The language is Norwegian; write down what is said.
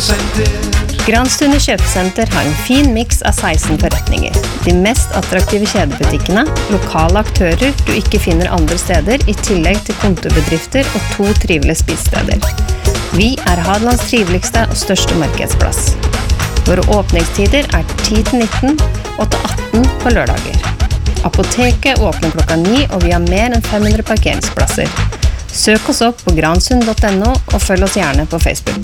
Granstunde kjøpesenter har en fin mix av 16 forretninger. De mest attraktive kjedebutikkene, lokale aktører du ikke finner andre steder, I tillegg til kontorbedrifter og 2 trivelige spisesteder. Vi Hadelands triveligste og største markedsplass. Våre åpningstider 10-19 og til 18 på lørdager. Apoteket åpner klokka 9, og vi har mer enn 500 parkeringsplasser. Søk oss opp på gransund.no og følg oss gjerne på Facebook.